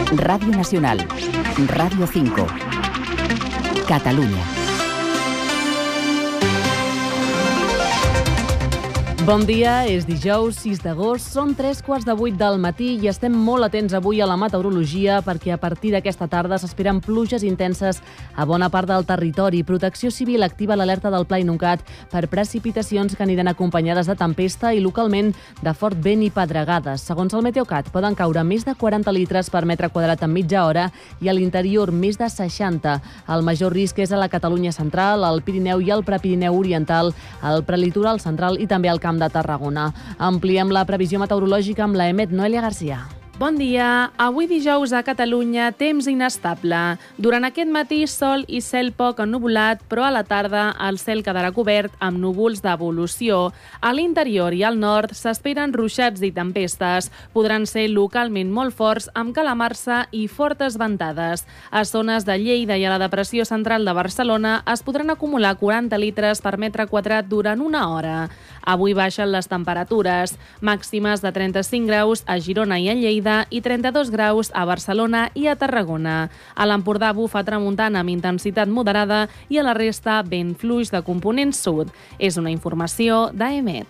Radio Nacional, Radio 5, Catalunya. Bon dia, és dijous 6 d'agost, són 7:45 del matí i estem molt atents avui a la meteorologia perquè a partir d'aquesta tarda s'esperen pluges intenses a bona part del territori. Protecció Civil activa l'alerta del Pla Inuncat per precipitacions que aniran acompanyades de tempesta i localment de fort vent i pedregades. Segons el Meteocat, poden caure més de 40 litres per metre quadrat en mitja hora i a l'interior més de 60. El major risc és a la Catalunya central, al Pirineu i al Prepirineu oriental, al prelitoral central i també al Camp de Tarragona. Ampliem la previsió meteorològica amb la EMET Noelia Garcia. Bon dia. Avui dijous a Catalunya, temps inestable. Durant aquest matí, sol i cel poc ennuvolat, però a la tarda el cel quedarà cobert amb núvols d'evolució. A l'interior i al nord s'esperen ruixats i tempestes. Podran ser localment molt forts, amb calamarsa i fortes ventades. A zones de Lleida i a la depressió central de Barcelona es podran acumular 40 litres per metre quadrat durant una hora. Avui baixen les temperatures, màximes de 35 graus a Girona i a Lleida i 32 graus a Barcelona i a Tarragona. A l'Empordà bufa tramuntana amb intensitat moderada i a la resta vent fluix de component sud. És una informació d'EMET.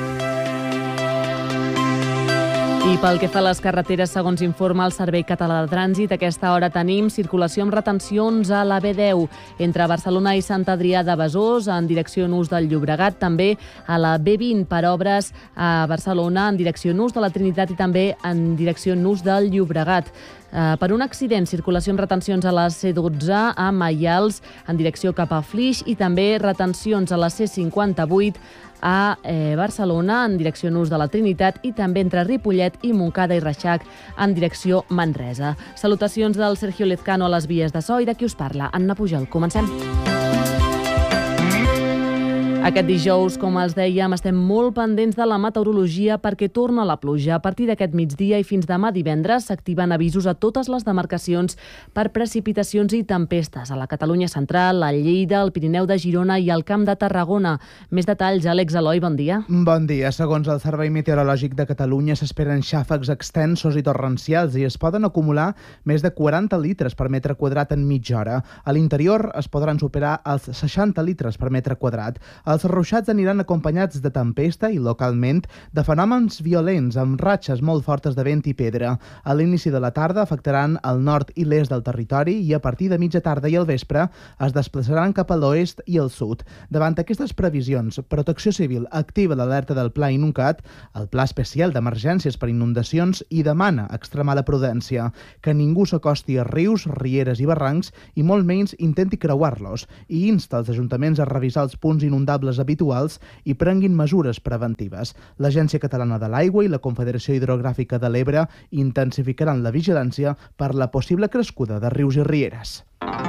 I pel que fa a les carreteres, segons informa el Servei Català de Trànsit, a aquesta hora tenim circulació amb retencions a la B10 entre Barcelona i Sant Adrià de Besòs en direcció Nus del Llobregat, també a la B20 per obres a Barcelona en direcció Nus de la Trinitat i també en direcció Nus del Llobregat. Per un accident, circulació amb retencions a la C12 a Maials en direcció cap a Flix i també retencions a la C58 a Barcelona en direcció Nus de la Trinitat i també entre Ripollet i Montcada i Reixac en direcció Manresa. Salutacions del Sergio Lezcano a les vies de so i de qui us parla, Anna Pujol. Comencem. Aquest dijous, com els dèiem, estem molt pendents de la meteorologia perquè torna la pluja. A partir d'aquest migdia i fins demà divendres s'activen avisos a totes les demarcacions per precipitacions i tempestes. A la Catalunya central, a Lleida, al Pirineu de Girona i al Camp de Tarragona. Més detalls, Àlex Eloi, bon dia. Bon dia. Segons el Servei Meteorològic de Catalunya, s'esperen xàfecs extensos i torrencials i es poden acumular més de 40 litres per metre quadrat en mitja hora. A l'interior es podran superar els 60 litres per metre quadrat. Els ruixats aniran acompanyats de tempesta i, localment, de fenòmens violents amb ratxes molt fortes de vent i pedra. A l'inici de la tarda afectaran el nord i l'est del territori i a partir de mitja tarda i al vespre es desplaçaran cap a l'oest i al sud. Davant aquestes previsions, Protecció Civil activa l'alerta del Pla Inuncat, el Pla Especial d'Emergències per Inundacions, i demana extremar la prudència, que ningú s'acosti a rius, rieres i barrancs i molt menys intenti creuar-los, i insta els ajuntaments a revisar els punts inundables habituals i prenguin mesures preventives. L'Agència Catalana de l'Aigua i la Confederació Hidrogràfica de l'Ebre intensificaran la vigilància per la possible crescuda de rius i rieres.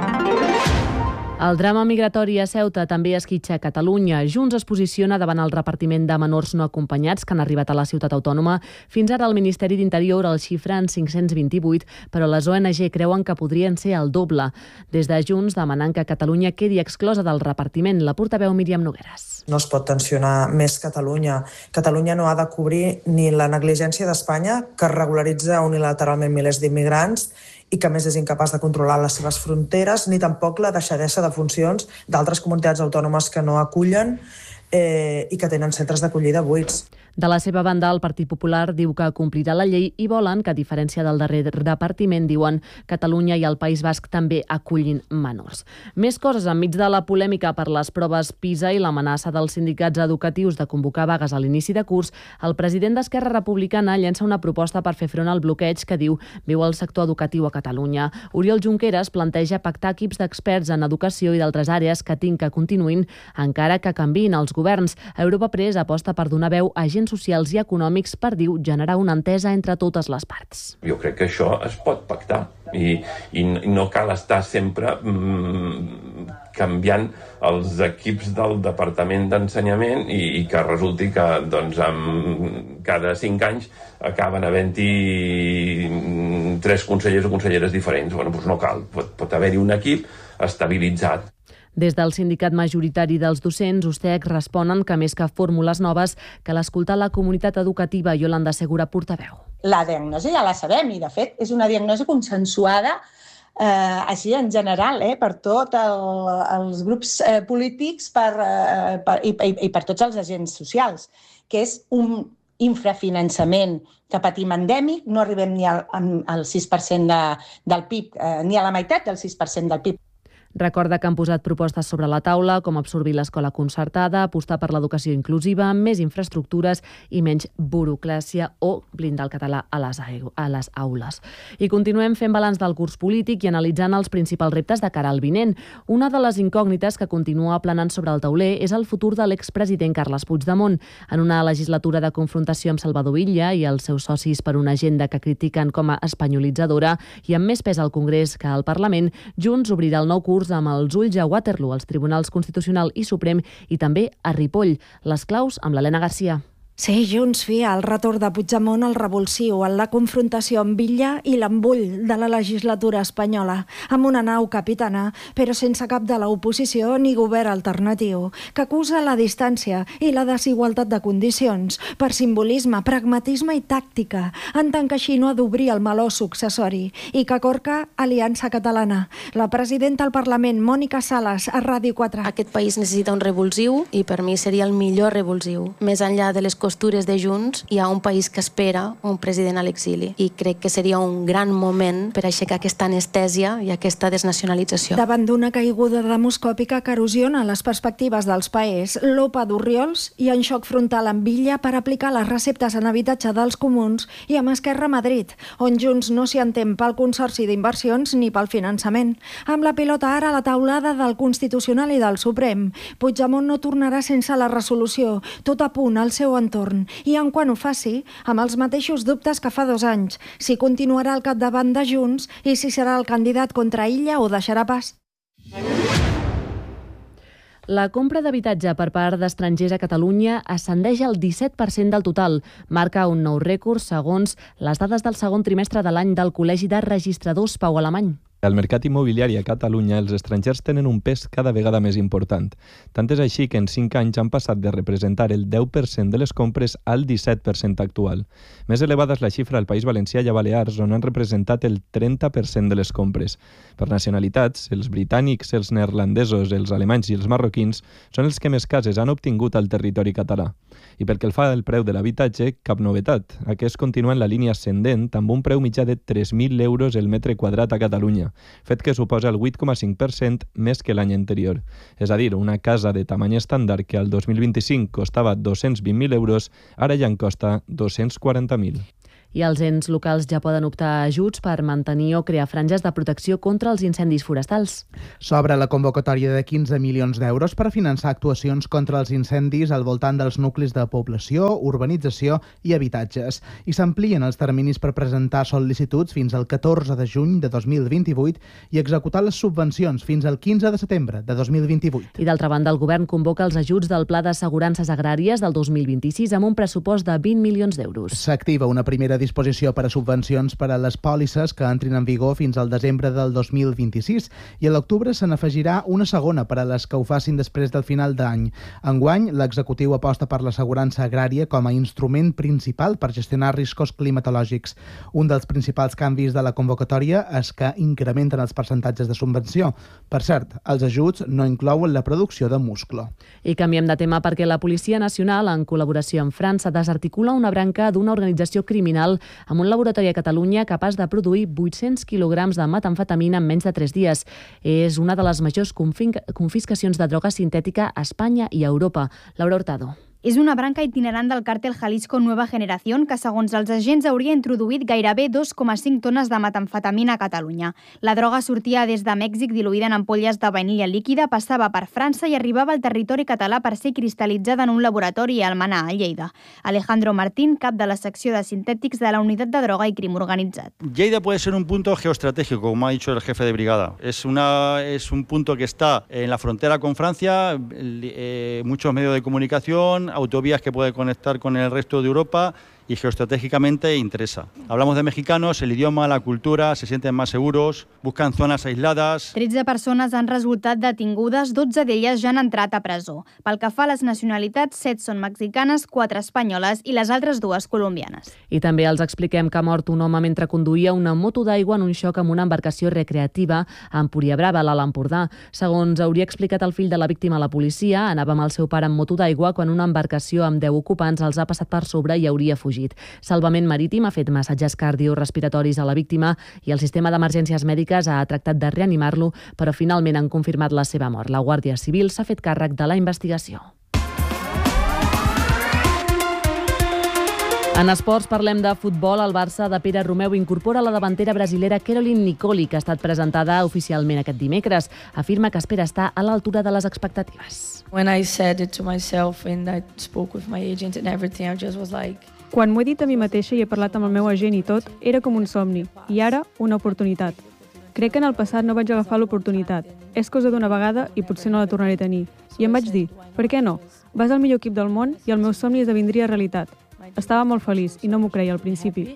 El drama migratori a Ceuta també esquitxa a Catalunya. Junts es posiciona davant el repartiment de menors no acompanyats que han arribat a la ciutat autònoma. Fins ara el Ministeri d'Interior el xifra en 528, però les ONG creuen que podrien ser el doble. Des de Junts demanen que Catalunya quedi exclosa del repartiment. La portaveu Míriam Nogueras. No es pot tensionar més Catalunya. Catalunya no ha de cobrir ni la negligència d'Espanya, que regularitza unilateralment milers d'immigrants i que a més és incapaç de controlar les seves fronteres, ni tampoc la deixadesa de funcions d'altres comunitats autònomes que no acullen i que tenen centres d'acollida buits. De la seva banda, el Partit Popular diu que complirà la llei i volen que, a diferència del darrer repartiment, diuen, Catalunya i el País Basc també acullin menors. Més coses enmig de la polèmica per les proves PISA i l'amenaça dels sindicats educatius de convocar vagues a l'inici de curs, el president d'Esquerra Republicana llença una proposta per fer front al bloqueig que diu viu el sector educatiu a Catalunya. Oriol Junqueras planteja pactar equips d'experts en educació i d'altres àrees que continuïn, encara que canviïn els governs. Europa Press aposta per donar veu a agents socials i econòmics per, diu, generar una entesa entre totes les parts. Jo crec que això es pot pactar i no cal estar sempre canviant els equips del Departament d'Ensenyament i que resulti que cada 5 anys acaben havent-hi 3 consellers o conselleres diferents. Doncs no cal, pot haver-hi un equip estabilitzat. Des del sindicat majoritari dels docents, USTEC responen que més que fórmules noves cal escoltar la comunitat educativa. Iolanda Segura, portaveu. la diagnosi ja la sabem i, de fet, és una diagnosi consensuada així en general, per tots els grups polítics i per tots els agents socials, que és un infrafinançament que patim endèmic, no arribem ni al 6% del PIB, ni a la meitat del 6% del PIB. Recorda que han posat propostes sobre la taula, com absorbir l'escola concertada, apostar per l'educació inclusiva, més infraestructures i menys burocràcia o blindar el català a les aules. I continuem fent balanç del curs polític i analitzant els principals reptes de cara al vinent. Una de les incògnites que continua planant sobre el tauler és el futur de l'expresident Carles Puigdemont. En una legislatura de confrontació amb Salvador Illa i els seus socis per una agenda que critiquen com a espanyolitzadora i amb més pes al Congrés que al Parlament, Junts obrirà el nou curs amb els ulls a Waterloo, als Tribunals Constitucional i Suprem i també a Ripoll. Les claus amb l'Helena Garcia. Sí, Junts fia el retorn de Puigdemont al revulsiu, en la confrontació amb Illa i l'embull de la legislatura espanyola, amb una nau capitana, però sense cap de l'oposició ni govern alternatiu, que acusa la distància i la desigualtat de condicions per simbolisme, pragmatisme i tàctica, en tant que així no ha d'obrir el meló successori, i que corca Aliança Catalana. La presidenta del Parlament, Mònica Sales, a Ràdio 4. Aquest país necessita un revulsiu i per mi seria el millor revulsiu. Més enllà de les costures de Junts, hi ha un país que espera un president a l'exili i crec que seria un gran moment per aixecar aquesta anestèsia i aquesta desnacionalització. Davant d'una caiguda demoscòpica que erosiona les perspectives dels paers, l'OPA d'Orriols i en xoc frontal amb Illa per aplicar les receptes en habitatge dels comuns i amb Esquerra a Madrid, on Junts no s'hi entén pel Consorci d'Inversions ni pel finançament. Amb la pilota ara a la taulada del Constitucional i del Suprem, Puigdemont no tornarà sense la resolució, tot a punt al seu entorn. I en quan ho faci, amb els mateixos dubtes que fa 2 anys, si continuarà al capdavant de Junts i si serà el candidat contra Illa o deixarà pas. La compra d'habitatge per part d'estrangers a Catalunya ascendeix al 17% del total. Marca un nou rècord segons les dades del segon trimestre de l'any del Col·legi de Registradors Pau Alemany. Al mercat immobiliari a Catalunya, els estrangers tenen un pes cada vegada més important. Tant és així que en 5 anys han passat de representar el 10% de les compres al 17% actual. Més elevada és la xifra al País Valencià i a Balears, on han representat el 30% de les compres. Per nacionalitats, els britànics, els neerlandesos, els alemanys i els marroquins són els que més cases han obtingut al territori català. I pel que el fa al preu de l'habitatge, cap novetat. Aquest continua en la línia ascendent amb un preu mitjà de 3.000 euros el metre quadrat a Catalunya, fet que suposa el 8,5% més que l'any anterior. És a dir, una casa de tamany estàndard que al 2025 costava 220.000 euros, ara ja en costa 240.000. I els ens locals ja poden optar a ajuts per mantenir o crear franges de protecció contra els incendis forestals. S'obre la convocatòria de 15 milions d'euros per finançar actuacions contra els incendis al voltant dels nuclis de població, urbanització i habitatges. I s'amplien els terminis per presentar sol·licituds fins al 14 de juny de 2028 i executar les subvencions fins al 15 de setembre de 2028. I d'altra banda, el govern convoca els ajuts del Pla d'Assegurances Agràries del 2026 amb un pressupost de 20 milions d'euros. S'activa una primera disposició per a subvencions per a les pòlisses que entrin en vigor fins al desembre del 2026 i a l'octubre se n'afegirà una segona per a les que ho facin després del final d'any. Enguany, l'executiu aposta per l'assegurança agrària com a instrument principal per gestionar riscos climatològics. Un dels principals canvis de la convocatòria és que incrementen els percentatges de subvenció. Per cert, els ajuts no inclouen la producció de musclo. I canviem de tema perquè la Policia Nacional, en col·laboració amb França, desarticula una branca d'una organització criminal amb un laboratori a Catalunya capaç de produir 800 quilograms de metamfetamina en menys de 3 dies. És una de les majors confiscacions de droga sintètica a Espanya i a Europa. Laura Hurtado. És una branca itinerant del càrtel Jalisco Nueva Generación que, segons els agents, hauria introduït gairebé 2,5 tones de metamfetamina a Catalunya. La droga sortia des de Mèxic diluïda en ampolles de vainilla líquida, passava per França i arribava al territori català per ser cristal·litzada en un laboratori a Almenar, a Lleida. Alejandro Martín, cap de la secció de sintètics de la Unitat de Droga i Crim Organitzat. Lleida puede ser un punto geoestratégico, como ha dicho el jefe de brigada. Es un punto que está en la frontera con Francia, muchos medios de comunicación, autovías que puede conectar con el resto de Europa y geoestratégicamente interesa. Hablamos de mexicanos, el idioma, la cultura, se sienten más seguros, buscan zonas aisladas. 13 persones han resultat detingudes, 12 d'elles ja han entrat a presó. Pel que fa a les nacionalitats, 7 són mexicanes, 4 espanyoles i les altres 2 colombianes. I també els expliquem que ha mort un home mentre conduïa una moto d'aigua en un xoc amb una embarcació recreativa a Empúria Brava, a l'Alt Empordà. Segons hauria explicat el fill de la víctima a la policia, anava amb el seu pare en moto d'aigua quan una embarcació amb 10 ocupants els ha passat per sobre i hauria fugit. Salvament Marítim ha fet massatges cardiorespiratoris a la víctima i el sistema d'emergències mèdiques ha tractat de reanimar-lo, però finalment han confirmat la seva mort. La Guàrdia Civil s'ha fet càrrec de la investigació. En esports parlem de futbol. El Barça de Pere Romeu incorpora la davantera brasilera Caroline Nicoli, que ha estat presentada oficialment aquest dimecres. Afirma que espera estar a l'altura de les expectatives. When I said it to myself and I spoke with my agent and everything, I just was like... Quan m'ho he dit a mi mateixa i he parlat amb el meu agent i tot, era com un somni. I ara, una oportunitat. Crec que en el passat no vaig agafar l'oportunitat. És cosa d'una vegada i potser no la tornaré a tenir. I em vaig dir, per què no? Vas al millor equip del món i el meu somni esdevindria realitat. Estava molt feliç i no m'ho creia al principi.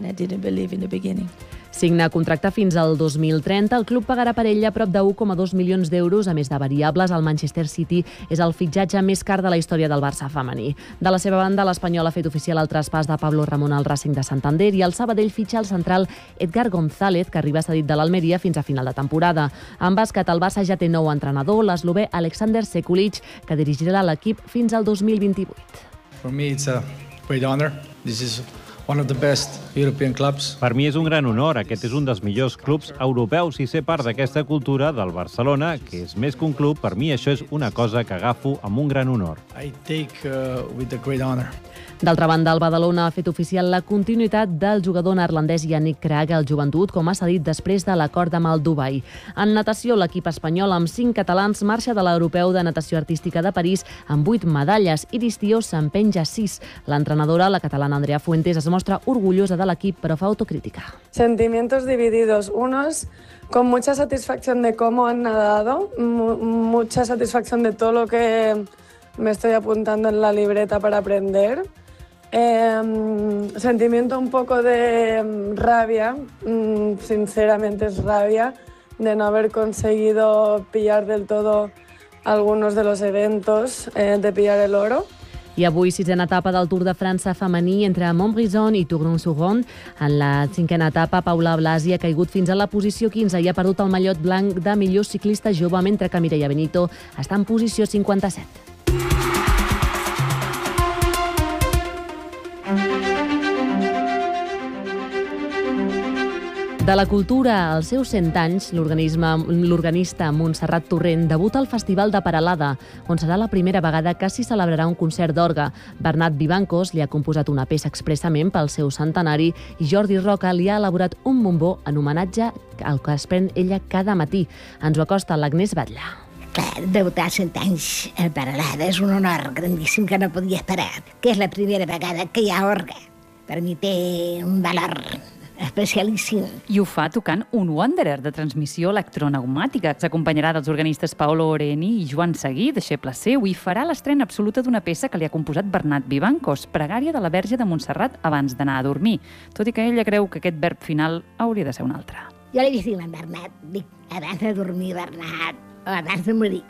Signa contracte fins al 2030. El club pagarà per ella prop de 1,2 milions d'euros, a més de variables. El Manchester City és el fitxatge més car de la història del Barça femení. De la seva banda, l'Espanyol ha fet oficial el traspàs de Pablo Ramón al Racing de Santander i el Sabadell fitxa el central Edgar González, que arriba cedit de l'Almeria fins a final de temporada. En bàsquet, el Barça ja té nou entrenador, l'eslovè Alexander Sekulic, que dirigirà l'equip fins al 2028. For me, it's a great honor. This is one of the best European clubs. Per mi és un gran honor. Aquest és un dels millors clubs europeus i ser part d'aquesta cultura del Barcelona, que és més que un club. Per mi això és una cosa que agafo amb un gran honor. I take with a great honor. D'altra banda, el Badalona ha fet oficial la continuïtat del jugador neerlandès Yannick Krage al Joventut, com ha cedit després de l'acord amb el Dubai. En natació, l'equip espanyol amb 5 catalans marxa de l'Europeu de Natació Artística de París amb 8 medalles i d'Estió se'n penja 6. L'entrenadora, la catalana Andrea Fuentes, es mostra orgullosa de l'equip, però fa autocrítica. Sentimientos divididos. Unos con mucha satisfacción de cómo han nadado, mucha satisfacción de todo lo que me estoy apuntando en la libreta para aprender. Sentimiento un poco de rabia, sinceramente es rabia, de no haber conseguido pillar del todo algunos de los eventos, de pillar el oro. I avui, sisena etapa del Tour de França femení entre Montbrison i Tournon-sur-Rhône. En la cinquena etapa, Paula Blasi ha caigut fins a la posició 15 i ha perdut el mallot blanc de millor ciclista jove, mentre que Mireia Benito està en posició 57. De la cultura, als seus 100 anys, l'organista Montserrat Torrent debuta al Festival de Peralada, on serà la primera vegada que s'hi celebrarà un concert d'orgue. Bernat Vivancos li ha composat una peça expressament pel seu centenari i Jordi Roca li ha elaborat un bombó en homenatge al que es pren ella cada matí. Ens ho acosta l'Agnès Batllà. Clar, debutar 100 anys a Peralada és un honor grandíssim que no podia esperar, que és la primera vegada que hi ha orgue. Per mi té un valor especialíssim. I ho fa tocant un Wanderer de transmissió electroneumàtica. S'acompanyarà dels organistes Paolo Oreni i Joan Seguí, deixeble seu, i farà l'estrena absoluta d'una peça que li ha composat Bernat Vivancos, Pregària de la Verge de Montserrat abans d'anar a dormir, tot i que ella creu que aquest verb final hauria de ser un altre. Jo li vaig dir a Bernat, dic, abans de dormir, Bernat, o abans de morir.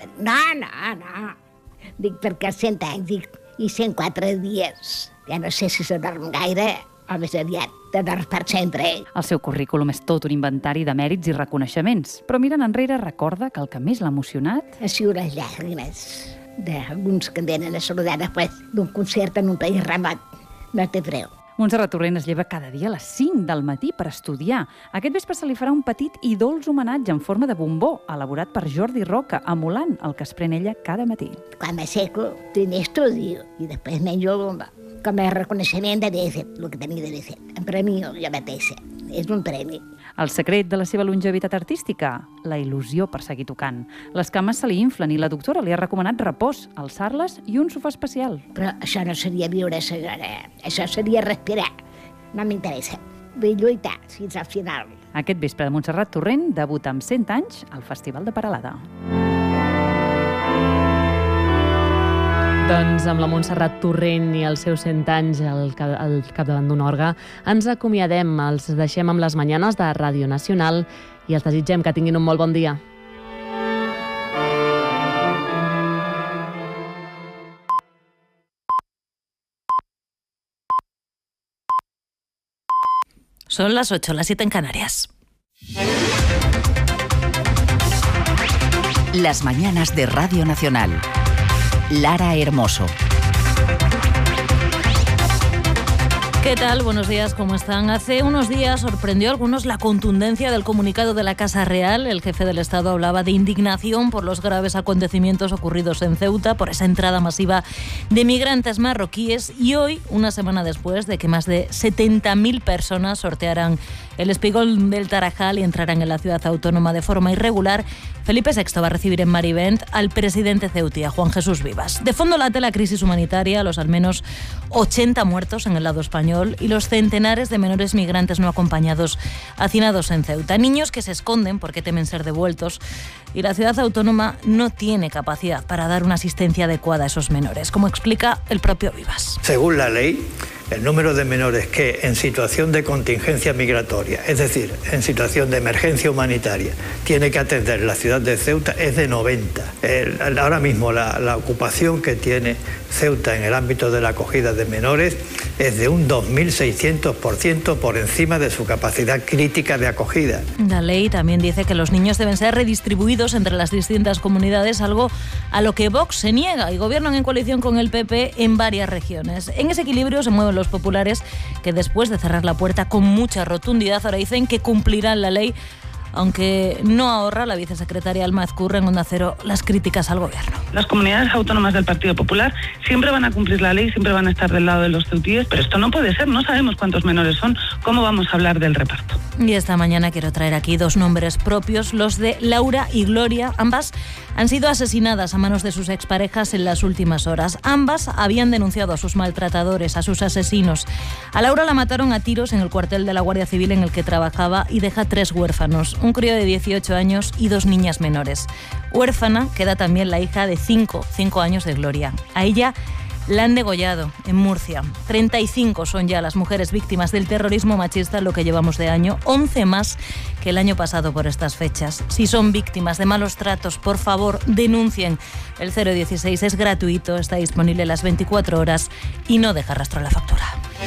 No. Dic, perquè 100 anys, dic, i 104 dies. Ja no sé si se dorm gaire o més aviat de dorm per sempre. El seu currículum és tot un inventari de mèrits i reconeixements, però mirant enrere recorda que el que més l'ha emocionat ha sigut les llàgrimes d'alguns que em venen a saludar després d'un concert en un país remot. No té preu. Montserrat Torrent es lleva cada dia a les 5 del matí per estudiar. Aquest vespre se li farà un petit i dolç homenatge en forma de bombó, elaborat per Jordi Roca, emulant el que es pren ella cada matí. Quan m'aixeco, primer estudio i després menjo el bombó, com a reconeixement d'haver fet el que tenia d'haver fet. Em premio jo mateixa. És un premi. El secret de la seva longevitat artística? La il·lusió per seguir tocant. Les cames se li inflen i la doctora li ha recomanat repòs, alçar-les i un sofà especial. Però això no seria viure, senyora. Això seria respirar. No m'interessa. Vull lluitar fins al final. Aquest vespre de Montserrat Torrent debuta amb 100 anys al Festival de Peralada. Doncs amb la Montserrat Torrent i els seus 100 anys al capdavant d'un orgue, ens acomiadem, els deixem amb les mañanes de Ràdio Nacional i els desitgem que tinguin un molt bon dia. Son las 8, las 7 en Canarias. Las mañanas de Radio Nacional. Lara Hermoso. ¿Qué tal? Buenos días, ¿cómo están? Hace unos días sorprendió a algunos la contundencia del comunicado de la Casa Real. El jefe del Estado hablaba de indignación por los graves acontecimientos ocurridos en Ceuta, por esa entrada masiva de migrantes marroquíes, y hoy, una semana después de que más de 70.000 personas sortearan el espigón del Tarajal y entraran en la ciudad autónoma de forma irregular, Felipe VI va a recibir en Marivent al presidente ceutí, a Juan Jesús Vivas. De fondo late la crisis humanitaria, los al menos 80 muertos en el lado español y los centenares de menores migrantes no acompañados hacinados en Ceuta. Niños que se esconden porque temen ser devueltos, y la ciudad autónoma no tiene capacidad para dar una asistencia adecuada a esos menores, como explica el propio Vivas. Según la ley, el número de menores que en situación de contingencia migratoria, es decir, en situación de emergencia humanitaria, tiene que atender la ciudad de Ceuta es de 90. Ahora mismo la ocupación que tiene Ceuta en el ámbito de la acogida de menores es de un 2.600% por encima de su capacidad crítica de acogida. La ley también dice que los niños deben ser redistribuidos entre las distintas comunidades, algo a lo que Vox se niega, y gobiernan en coalición con el PP en varias regiones. En ese equilibrio se mueven los populares, que después de cerrar la puerta con mucha rotundidad ahora dicen que cumplirán la ley, aunque no ahorra la vicesecretaria Alma Ezcurra en Onda Cero las críticas al gobierno. Las comunidades autónomas del Partido Popular siempre van a cumplir la ley, siempre van a estar del lado de los ceutíes, pero esto no puede ser, no sabemos cuántos menores son, ¿cómo vamos a hablar del reparto? Y esta mañana quiero traer aquí dos nombres propios, los de Laura y Gloria. Ambas han sido asesinadas a manos de sus exparejas en las últimas horas. Ambas habían denunciado a sus maltratadores, a sus asesinos. A Laura la mataron a tiros en el cuartel de la Guardia Civil en el que trabajaba y deja 3 huérfanos, un crío de 18 años y 2 niñas menores. Huérfana queda también la hija de 5 años de Gloria. A ella la han degollado en Murcia. 35 son ya las mujeres víctimas del terrorismo machista en lo que llevamos de año, 11 más que el año pasado por estas fechas. Si son víctimas de malos tratos, por favor, denuncien. El 016 es gratuito, está disponible las 24 horas y no deja rastro a la factura.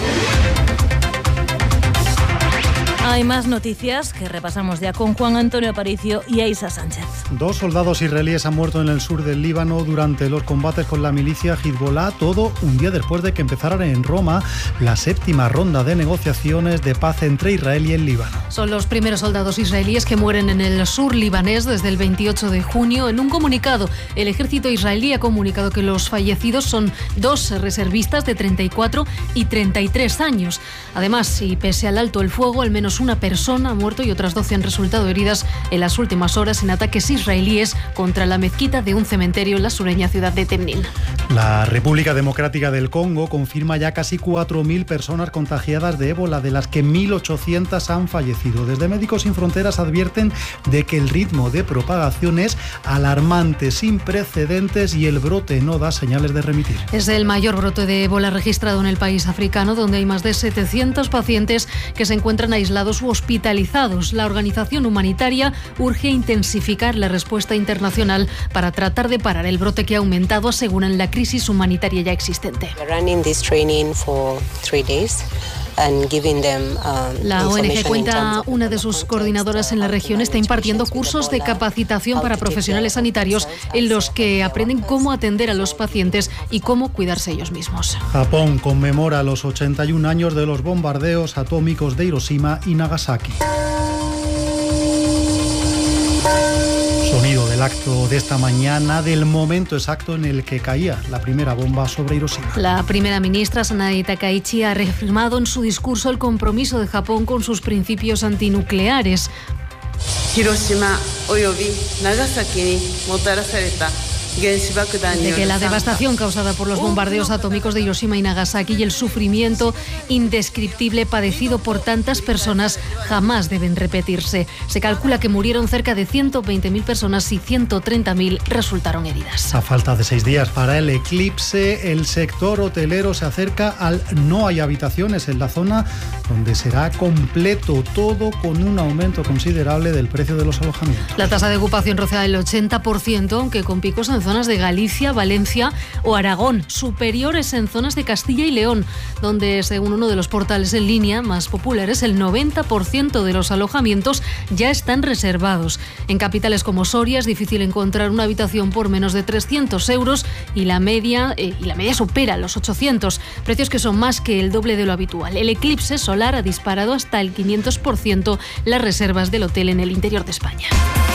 Hay más noticias que repasamos ya con Juan Antonio Aparicio y Aisa Sánchez. 2 soldados israelíes han muerto en el sur del Líbano durante los combates con la milicia Hezbollah, todo un día después de que empezaran en Roma la 7ª ronda de negociaciones de paz entre Israel y el Líbano. Son los primeros soldados israelíes que mueren en el sur libanés desde el 28 de junio. En un comunicado, el ejército israelí ha comunicado que los fallecidos son 2 reservistas de 34 y 33 años. Además, y pese al alto el fuego, al menos una persona ha muerto y otras 12 han resultado heridas en las últimas horas en ataques israelíes contra la mezquita de un cementerio en la sureña ciudad de Temnin. La República Democrática del Congo confirma ya casi 4.000 personas contagiadas de ébola, de las que 1.800 han fallecido. Desde Médicos Sin Fronteras advierten de que el ritmo de propagación es alarmante, sin precedentes, y el brote no da señales de remitir. Es el mayor brote de ébola registrado en el país africano, donde hay más de 700 pacientes que se encuentran aislados u hospitalizados. La organización humanitaria urge intensificar la respuesta internacional para tratar de parar el brote que ha aumentado, aseguran, la crisis humanitaria ya existente. La ONG cuenta, una de sus coordinadoras en la región está impartiendo cursos de capacitación para profesionales sanitarios en los que aprenden cómo atender a los pacientes y cómo cuidarse ellos mismos. Japón conmemora los 81 años de los bombardeos atómicos de Hiroshima y Nagasaki. Sonido del acto de esta mañana, del momento exacto en el que caía la primera bomba sobre Hiroshima. La primera ministra, Sanai Takaichi, ha reafirmado en su discurso el compromiso de Japón con sus principios antinucleares. Hiroshima oyobi Nagasaki ni motarasareta De que la devastación causada por los bombardeos atómicos de Hiroshima y Nagasaki y el sufrimiento indescriptible padecido por tantas personas jamás deben repetirse. Se calcula que murieron cerca de 120.000 personas y 130.000 resultaron heridas. A falta de 6 días para el eclipse, el sector hotelero se acerca al no hay habitaciones en la zona donde será completo, todo con un aumento considerable del precio de los alojamientos. La tasa de ocupación rozará el 80%, aunque con picos en zonas de Galicia, Valencia o Aragón, superiores en zonas de Castilla y León, donde, según uno de los portales en línea más populares, el 90% de los alojamientos ya están reservados. En capitales como Soria es difícil encontrar una habitación por menos de 300 euros y la media supera los 800, precios que son más que el doble de lo habitual. El eclipse solar ha disparado hasta el 500% las reservas del hotel en el interior de España.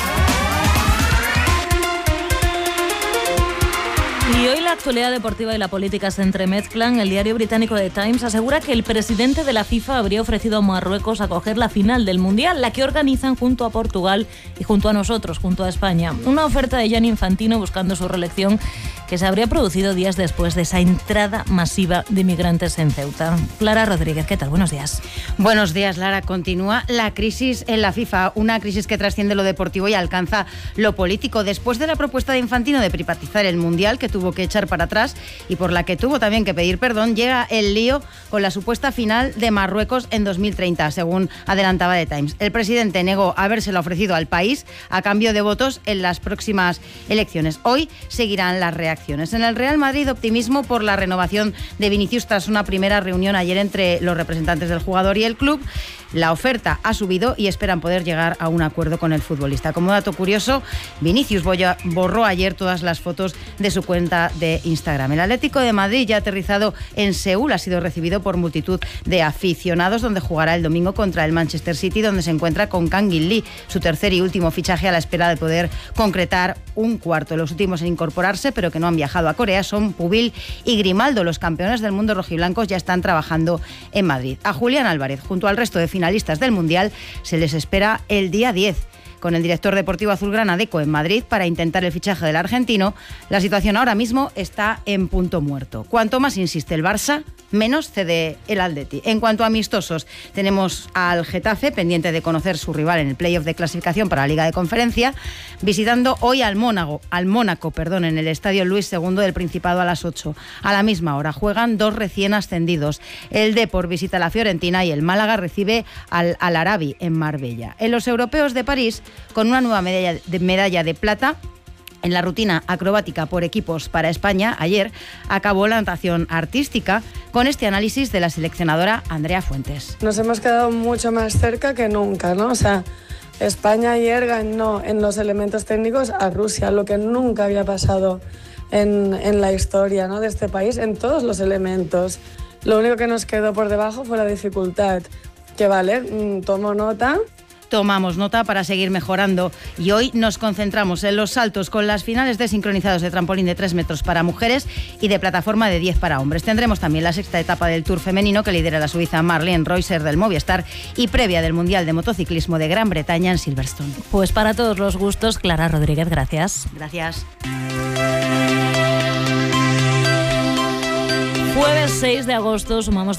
Y hoy la actualidad deportiva y la política se entremezclan. El diario británico The Times asegura que el presidente de la FIFA habría ofrecido a Marruecos acoger la final del Mundial, la que organizan junto a Portugal y junto a nosotros, junto a España. Una oferta de Gianni Infantino buscando su reelección que se habría producido días después de esa entrada masiva de migrantes en Ceuta. Clara Rodríguez, ¿qué tal? Buenos días. Buenos días, Lara. Continúa la crisis en la FIFA, una crisis que trasciende lo deportivo y alcanza lo político. Después de la propuesta de Infantino de privatizar el Mundial, que tuvo que echar para atrás y por la que tuvo también que pedir perdón, llega el lío con la supuesta final de Marruecos en 2030, según adelantaba The Times. El presidente negó habérsela ofrecido al país a cambio de votos en las próximas elecciones. Hoy seguirán las reacciones. En el Real Madrid, optimismo por la renovación de Vinicius tras una primera reunión ayer entre los representantes del jugador y el club. La oferta ha subido y esperan poder llegar a un acuerdo con el futbolista. Como dato curioso, Vinicius borró ayer todas las fotos de su cuenta de Instagram. El Atlético de Madrid, ya aterrizado en Seúl, ha sido recibido por multitud de aficionados, donde jugará el domingo contra el Manchester City, donde se encuentra con Kang In Lee, su tercer y último fichaje a la espera de poder concretar un cuarto. Los últimos en incorporarse, pero que no han viajado a Corea, son Pubil y Grimaldo. Los campeones del mundo rojiblancos ya están trabajando en Madrid. A Julián Álvarez, junto al resto de finalistas del Mundial, se les espera el día 10. Con el director deportivo azulgrana Deco en Madrid para intentar el fichaje del argentino, la situación ahora mismo está en punto muerto. Cuanto más insiste el Barça, menos cede el Atleti. En cuanto a amistosos, tenemos al Getafe, pendiente de conocer su rival en el playoff de clasificación para la Liga de Conferencia, visitando hoy al Mónaco, en el Estadio Luis II del Principado a las 8. A la misma hora juegan dos recién ascendidos. El Depor visita a la Fiorentina y el Málaga recibe al Al-Arabi en Marbella. En los europeos de París, con una nueva medalla de plata en la rutina acrobática por equipos para España, ayer acabó la natación artística con este análisis de la seleccionadora Andrea Fuentes. Nos hemos quedado mucho más cerca que nunca, ¿no? O sea, España ayer ganó en los elementos técnicos a Rusia, lo que nunca había pasado en la historia, ¿no?, de este país, en todos los elementos. Lo único que nos quedó por debajo fue la dificultad, que vale, tomo nota. Tomamos nota para seguir mejorando y hoy nos concentramos en los saltos con las finales de sincronizados de trampolín de 3 metros para mujeres y de plataforma de 10 para hombres. Tendremos también la sexta etapa del Tour femenino que lidera la suiza Marlene Reusser del Movistar y previa del Mundial de Motociclismo de Gran Bretaña en Silverstone. Pues para todos los gustos, Clara Rodríguez, gracias. Gracias. Jueves 6 de agosto sumamos